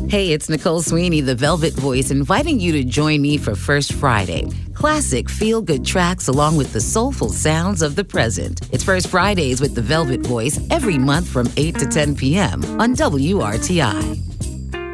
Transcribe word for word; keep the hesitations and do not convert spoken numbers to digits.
Hey, it's Nicole Sweeney, the Velvet Voice, inviting you to join me for First Friday. Classic feel-good tracks along with the soulful sounds of the present. It's First Fridays with the Velvet Voice every month from eight to ten p.m. on W R T I.